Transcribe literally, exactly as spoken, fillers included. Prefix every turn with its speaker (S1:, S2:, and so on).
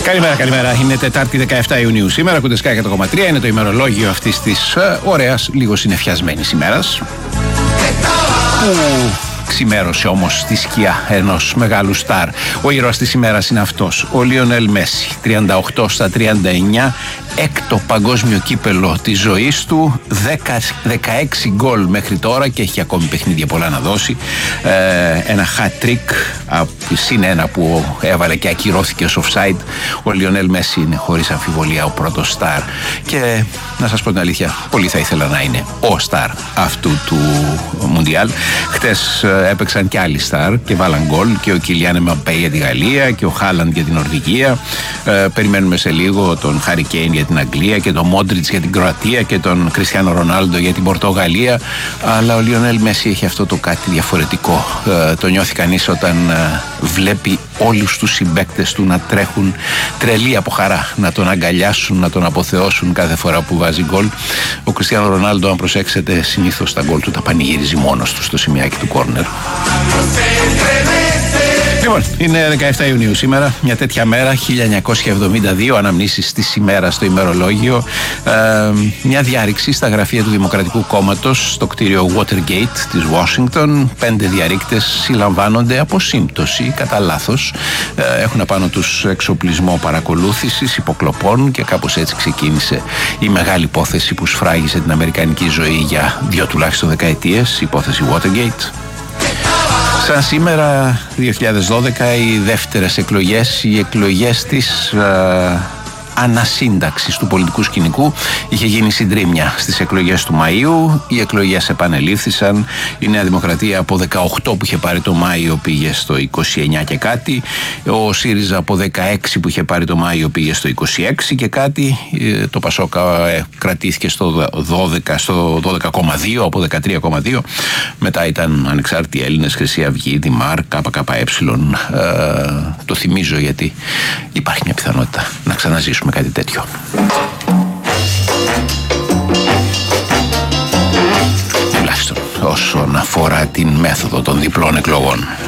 S1: Καλημέρα, καλημέρα. Είναι Τετάρτη δεκαεφτά Ιουνίου σήμερα. Ακούτε Sky εκατό κόμμα τρία. Είναι το ημερολόγιο αυτής της ε, ωραίας, λίγο συννεφιασμένης ημέρας. Που ξημέρωσε όμως στη σκιά ενός μεγάλου στάρ. Ο ήρωας της ημέρας είναι αυτός, ο Λιονέλ Μέση. τριάντα οκτώ στα τριάντα εννιά, έκτο παγκόσμιο κύπελο της ζωής του, δεκαέξι γκολ μέχρι τώρα και έχει ακόμη παιχνίδια πολλά να δώσει. Ε, ένα hat-trick, συν ένα που έβαλε και ακυρώθηκε ως offside. Ο Λιονέλ Μέση είναι χωρίς αμφιβολία ο πρώτος στάρ και να σας πω την αλήθεια, πολύ θα ήθελα να είναι ο στάρ αυτού του Μουντιάλ. Χτες έπαιξαν και άλλοι στάρ και βάλαν γκολ, και ο Κιλιάν Εμπαπέ για τη Γαλλία και ο Χάλαντ για την Νορβηγία. Ε, περιμένουμε σε λίγο τον Χάρι Κέιν για την Αγγλία και τον Μόντριτς για την Κροατία και τον Κριστιάνο Ρονάλντο για την Πορτογαλία. Αλλά ο Λιονέλ Μέση έχει αυτό το κάτι διαφορετικό. Ε, το νιώθει κανείς όταν ε, βλέπει όλους τους συμπαίκτες του να τρέχουν τρελοί από χαρά, να τον αγκαλιάσουν, να τον αποθεώσουν κάθε φορά που βάζει γκολ. Ο Κριστιάνο Ρονάλντο, αν προσέξετε, συνήθως τα γκολ του τα πανηγυρίζει μόνος του στο σημειάκι του κόρνερ. Λοιπόν, είναι δεκαεφτά Ιουνίου σήμερα, μια τέτοια μέρα, χίλια εννιακόσια εβδομήντα δύο, αναμνήσεις της ημέρας στο ημερολόγιο. Ε, μια διάρρηξη στα γραφεία του Δημοκρατικού Κόμματος στο κτίριο Watergate της Washington. Πέντε διαρρήκτες συλλαμβάνονται από σύμπτωση, κατά λάθος. Ε, έχουν απάνω τους εξοπλισμό παρακολούθησης, υποκλοπών, και κάπως έτσι ξεκίνησε η μεγάλη υπόθεση που σφράγισε την αμερικανική ζωή για δύο τουλάχιστον δεκαετίες, η υπόθεση Watergate. Σαν σήμερα, δύο χιλιάδες δώδεκα, οι δεύτερες εκλογές, οι εκλογές της α, ανασύνταξης του πολιτικού σκηνικού. Είχε γίνει συντρίμμια στις εκλογές του Μαΐου, οι εκλογές επανελήφθησαν. Η Νέα Δημοκρατία από δεκαοκτώ που είχε πάρει το Μάιο πήγε στο είκοσι εννιά και κάτι, ο ΣΥΡΙΖΑ από δεκαέξι που είχε πάρει το Μάιο πήγε στο είκοσι έξι και κάτι, το Πασόκα ε, κρατήθηκε στο δώδεκα, στο δώδεκα κόμμα δύο από δεκατρία κόμμα δύο. Μετά ήταν Ανεξάρτητοι Έλληνες, Χρυσή Αυγή, Δημάρ, ΚΚΕ. Ε, το θυμίζω γιατί υπάρχει μια πιθανότητα να ξαναζήσουμε κάτι τέτοιο. Τουλάχιστον όσον αφορά την μέθοδο των διπλών εκλογών.